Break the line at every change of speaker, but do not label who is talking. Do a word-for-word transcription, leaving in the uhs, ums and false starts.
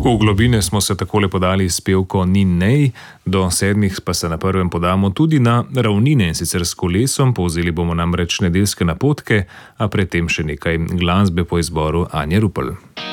V globine smo se takole podali s pevko Ninnej, do sedmih pa se na prvem podamo tudi na ravnine, in sicer s kolesom. Povzeli bomo namreč nedeljske napotke, a predtem še nekaj glasbe po izboru Anje Rupel.